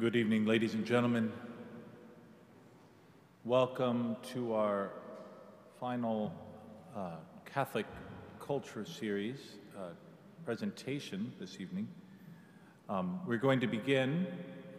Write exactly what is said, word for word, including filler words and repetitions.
Good evening, ladies and gentlemen. Welcome to our final uh, Catholic Culture Series uh, presentation this evening. Um, we're going to begin